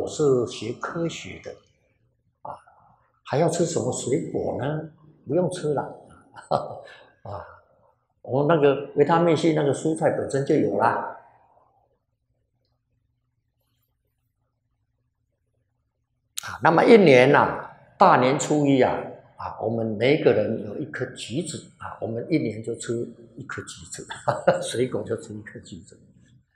我是学科学的啊，还要吃什么水果呢？不用吃了啊，我那个维他命 C 那个蔬菜本身就有啦。那么一年大年初一我们每一个人有一颗橘子我们一年就吃一颗橘子，水果就吃一颗橘子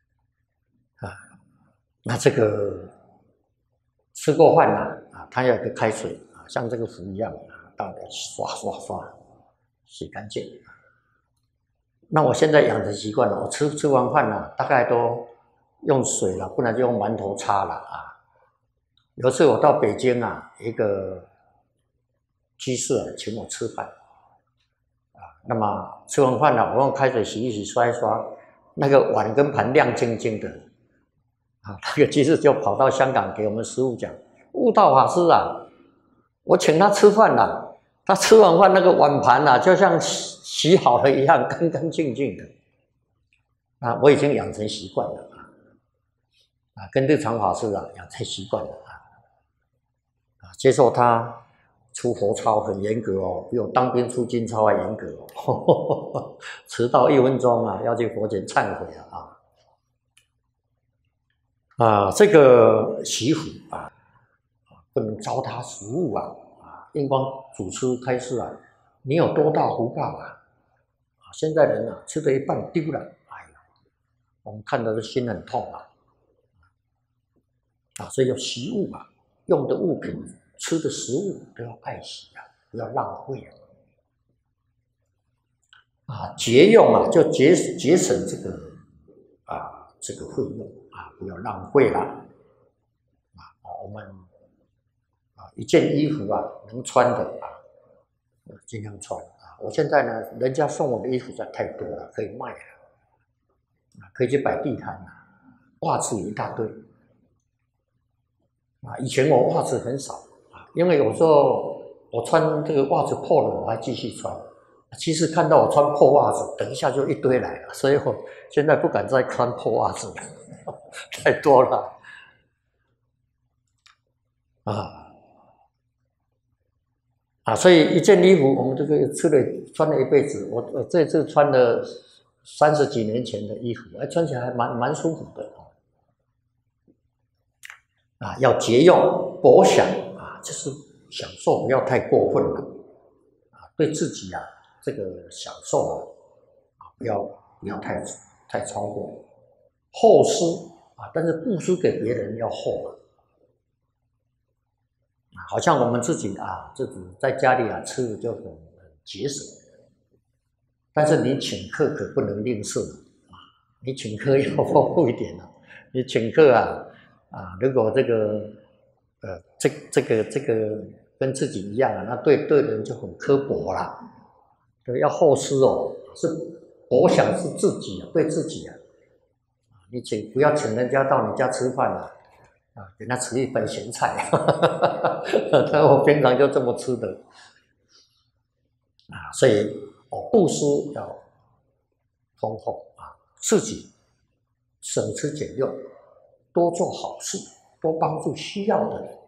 那这个吃过饭它要有个开水像这个壶一样倒来刷刷刷洗干净。那我现在养成习惯了，我吃完饭大概都用水了，不然就用馒头擦了有一次我到北京一个居士请我吃饭那么吃完饭我用开水洗一洗刷一刷，那个碗跟盘亮晶晶的那个居士就跑到香港给我们师父讲，悟道法师我请他吃饭他吃完饭那个碗盘就像洗好了一样，干干净净的我已经养成习惯了跟日常法师养成习惯了接受他出佛操很严格比我当兵出军操还严格迟到1分钟要去佛前忏悔这个媳妇不能糟蹋食物印光主持开示你有多大福报现在人吃了一半丢了，哎呀，我们看到的心很痛所以要惜物用的物品、吃的食物都要爱惜不要浪费节用就节省这个这个费用不要浪费了我们一件衣服能穿的尽量穿我现在呢，人家送我的衣服实在太多了，可以卖了可以去摆地摊袜子有一大堆以前我袜子很少因为有时候我穿这个袜子破了，我还继续穿。其实看到我穿破袜子，等一下就一堆来了，所以我现在不敢再穿破袜子了，太多了所以一件衣服我们这个穿了一辈子。我这次穿了30几年前的衣服，穿起来还蛮舒服的要节用博享就是享受不要太过分了对自己这个享受不要太超过。厚施但是布施给别人要厚好像我们自己在家里吃的就很节省，但是你请客可不能吝啬你请客要丰富一点你请客如果这个这个跟自己一样那对人就很刻薄啦。要厚施是博享是自己对自己你不要请人家到你家吃饭给他吃一份咸菜但我平常就这么吃的所以布施要丰厚自己省吃俭用，多做好事，多帮助需要的人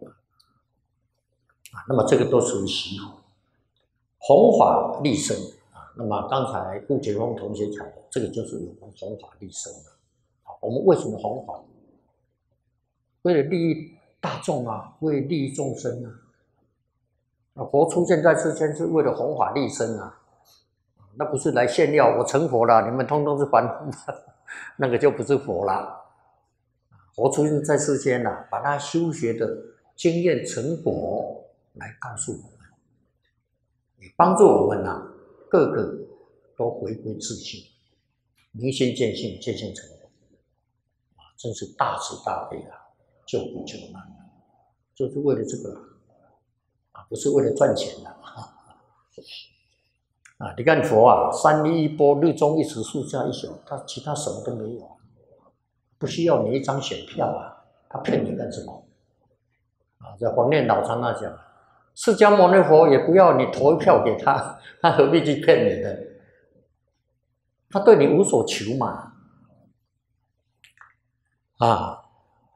那么这个都属于习福。弘法利生那么刚才顾杰峰同学讲的，这个就是有关弘法利生我们为什么弘法？为了利益大众为了利益众生佛出现在世间是为了弘法利生那不是来炫耀我成佛了，你们通通是凡夫那个就不是佛了。佛出现在世间把他修学的经验成果来告诉我们，也帮助我们个个都回归自性，明心见性，见性成佛真是大慈大悲救苦救难就是为了这个不是为了赚钱你看佛三力一波，日中一时，树下一宿，他其他什么都没有不需要你一张选票他骗你干什么在黄念老常常讲，释迦牟尼佛也不要你投一票给他，他何必去骗你呢？他对你无所求嘛